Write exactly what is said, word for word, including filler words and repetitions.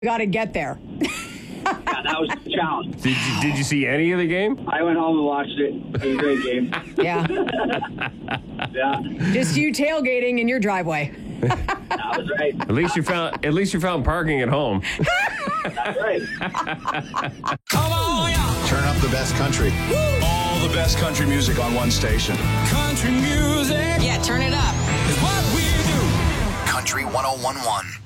got to get there. Yeah, that was the challenge. Did you, did you see any of the game? I went home and watched it. It was a great game. Yeah. Yeah, Just you tailgating in your driveway. that was right. At least you found at least you found parking at home. That's right. Come on, y'all. Turn up the best country. All the best country music on one station. Country music Yeah, turn it up. is what we do. Country one oh one one.